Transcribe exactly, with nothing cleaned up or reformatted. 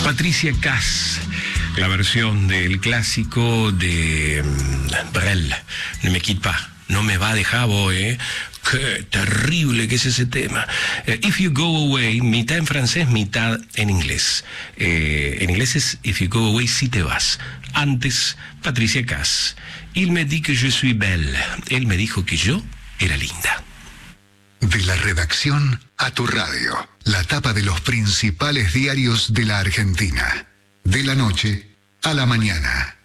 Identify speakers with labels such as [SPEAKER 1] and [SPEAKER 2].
[SPEAKER 1] Patricia Cass, la versión del clásico de Brel, Ne me quitte pas, no me va a dejar vos, ¿eh? Qué terrible que es ese tema. Uh, If You Go Away, mitad en francés, mitad en inglés. Eh, en inglés es If You Go Away, si te vas. Antes, Patricia Cass. Il me dit que je suis belle. Él me dijo que yo era linda.
[SPEAKER 2] De la redacción a tu radio. La tapa de los principales diarios de la Argentina. De la noche a la mañana.